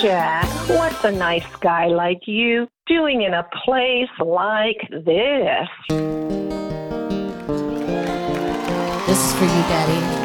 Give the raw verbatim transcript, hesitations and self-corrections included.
Jack, what's a nice guy like you doing in a place like this? This is for you, Daddy.